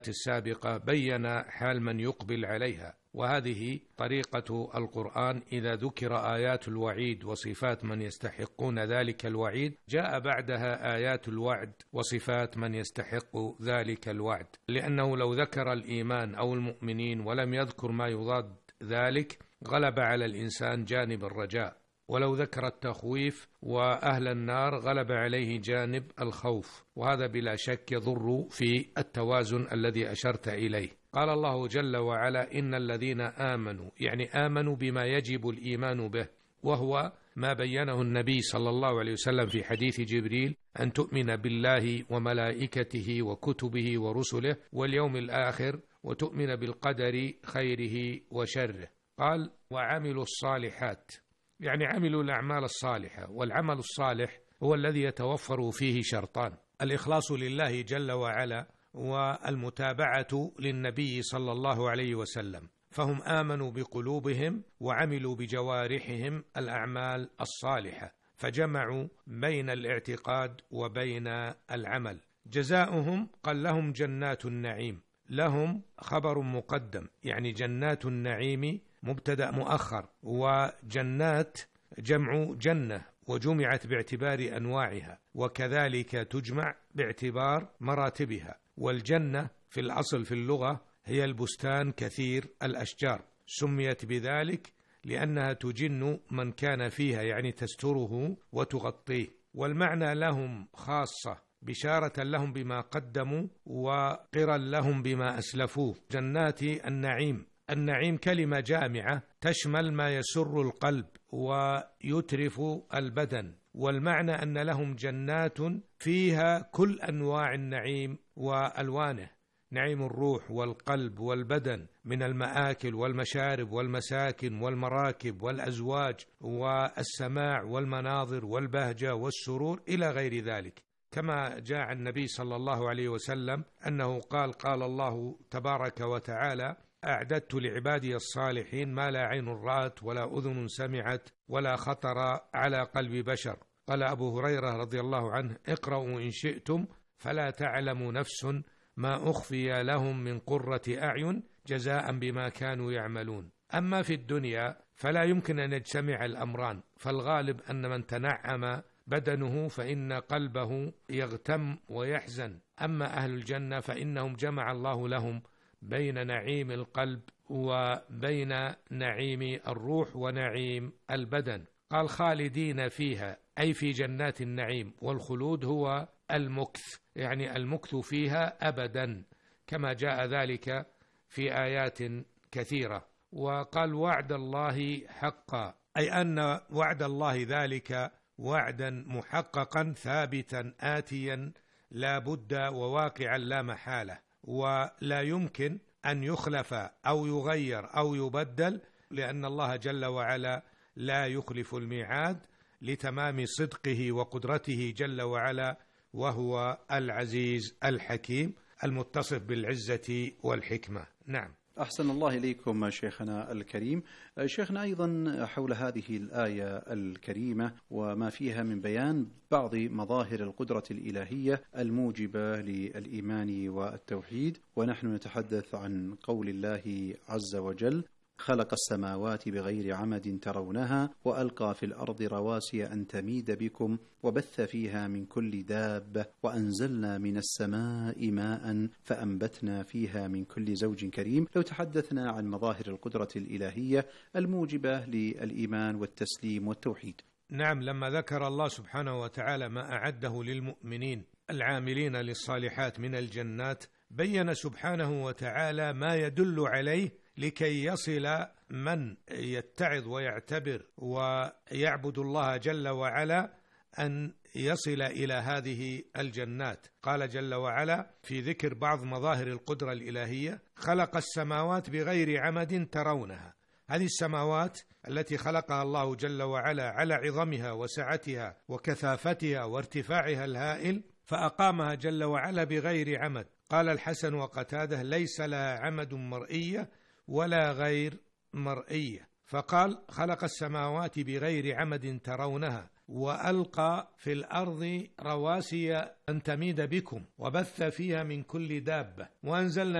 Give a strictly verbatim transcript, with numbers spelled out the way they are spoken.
السابقة بين حال من يقبل عليها، وهذه طريقة القرآن. إذا ذكر آيات الوعيد وصفات من يستحقون ذلك الوعيد، جاء بعدها آيات الوعد وصفات من يستحق ذلك الوعد، لأنه لو ذكر الإيمان أو المؤمنين ولم يذكر ما يضاد ذلك غلب على الإنسان جانب الرجاء، ولو ذكر التخويف وأهل النار غلب عليه جانب الخوف، وهذا بلا شك يضر في التوازن الذي أشرت إليه. قال الله جل وعلا: إن الذين آمنوا، يعني آمنوا بما يجب الإيمان به، وهو ما بينه النبي صلى الله عليه وسلم في حديث جبريل: أن تؤمن بالله وملائكته وكتبه ورسله واليوم الآخر، وتؤمن بالقدر خيره وشره. قال: وعملوا الصالحات، يعني عملوا الأعمال الصالحة. والعمل الصالح هو الذي يتوفر فيه شرطان: الإخلاص لله جل وعلا، والمتابعة للنبي صلى الله عليه وسلم. فهم آمنوا بقلوبهم وعملوا بجوارحهم الأعمال الصالحة، فجمعوا بين الاعتقاد وبين العمل. جزاؤهم قال: لهم جنات النعيم. لهم خبر مقدم، يعني جنات النعيم مبتدأ مؤخر، وجنات جمع جنة، وجمعت باعتبار أنواعها، وكذلك تجمع باعتبار مراتبها. والجنة في الأصل في اللغة هي البستان كثير الأشجار، سميت بذلك لأنها تجن من كان فيها، يعني تستره وتغطيه. والمعنى لهم خاصة، بشارة لهم بما قدموا وقرا لهم بما أسلفوه. جنات النعيم، النعيم كلمة جامعة تشمل ما يسر القلب ويترف البدن، والمعنى أن لهم جنات فيها كل أنواع النعيم وألوانه: نعيم الروح والقلب والبدن، من المآكل والمشارب والمساكن والمراكب والأزواج والسماع والمناظر والبهجة والسرور إلى غير ذلك. كما جاء النبي صلى الله عليه وسلم أنه قال: قال الله تبارك وتعالى: أعددت لعبادي الصالحين ما لا عين رأت ولا أذن سمعت ولا خطر على قلب بشر. قال أبو هريرة رضي الله عنه: اقرأوا إن شئتم فلا تعلم نفس ما أخفي لهم من قرة أعين جزاء بما كانوا يعملون. أما في الدنيا فلا يمكن أن يجتمع الأمران، فالغالب أن من تنعم بدنه فإن قلبه يغتم ويحزن. أما أهل الجنة فإنهم جمع الله لهم بين نعيم القلب وبين نعيم الروح ونعيم البدن. قال: خالدين فيها، أي في جنات النعيم. والخلود هو المكث، يعني المكث فيها أبدا، كما جاء ذلك في آيات كثيرة. وقال: وعد الله حقا، أي أن وعد الله ذلك وعدا محققا ثابتا آتيا لا بد وواقعا لا محالة، ولا يمكن أن يخلف أو يغير أو يبدل، لأن الله جل وعلا لا يخلف الميعاد لتمام صدقه وقدرته جل وعلا، وهو العزيز الحكيم المتصف بالعزة والحكمة. نعم. أحسن الله إليكم شيخنا الكريم. شيخنا، أيضا حول هذه الآية الكريمة وما فيها من بيان بعض مظاهر القدرة الإلهية الموجبة للإيمان والتوحيد، ونحن نتحدث عن قول الله عز وجل: خلق السماوات بغير عمد ترونها وألقى في الأرض رواسي أن تميد بكم وبث فيها من كل دابة وأنزلنا من السماء ماء فأنبتنا فيها من كل زوج كريم. لو تحدثنا عن مظاهر القدرة الإلهية الموجبة للإيمان والتسليم والتوحيد. نعم، لما ذكر الله سبحانه وتعالى ما أعده للمؤمنين العاملين للصالحات من الجنات، بين سبحانه وتعالى ما يدل عليه لكي يصل من يتعظ ويعتبر ويعبد الله جل وعلا أن يصل إلى هذه الجنات. قال جل وعلا في ذكر بعض مظاهر القدرة الإلهية: خلق السماوات بغير عمد ترونها. هذه السماوات التي خلقها الله جل وعلا على عظمها وسعتها وكثافتها وارتفاعها الهائل، فأقامها جل وعلا بغير عمد. قال الحسن وقتاده: ليس لها عمد مرئية ولا غير مرئية. فقال: خلق السماوات بغير عمد ترونها. وألقى في الأرض رواسي أن تميد بكم وبث فيها من كل دابة وأنزلنا